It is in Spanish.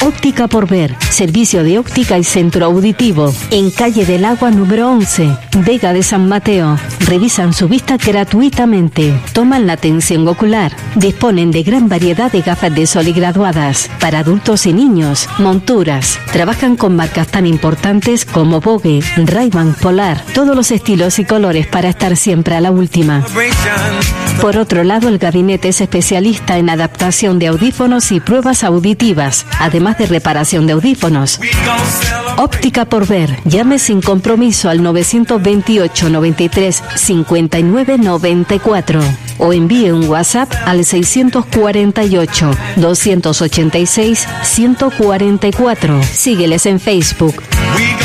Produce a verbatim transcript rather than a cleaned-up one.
Óptica por Ver, servicio de óptica y centro auditivo, en Calle del Agua número once, Vega de San Mateo. Revisan su vista gratuitamente, toman la tensión ocular, disponen de gran variedad de gafas de sol y graduadas, para adultos y niños, monturas. Trabajan con marcas tan importantes como Vogue, Ray-Ban, Polar, todos los estilos y colores para estar siempre a la última. Por otro lado, el gabinete es especialista en adaptación de audífonos y pruebas auditivas, además de reparación de audífonos. Óptica por Ver. Llame sin compromiso al novecientos veintiocho, noventa y tres, cincuenta y nueve, noventa y cuatro o envíe un WhatsApp al seiscientos cuarenta y ocho, doscientos ochenta y seis, ciento cuarenta y cuatro. Sígueles en Facebook.